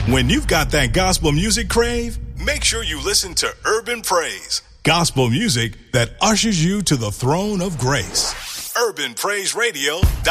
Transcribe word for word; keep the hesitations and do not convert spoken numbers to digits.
When you've got that gospel music crave, make sure you listen to Urban Praise, gospel music that ushers you to the throne of grace. urban praise radio dot com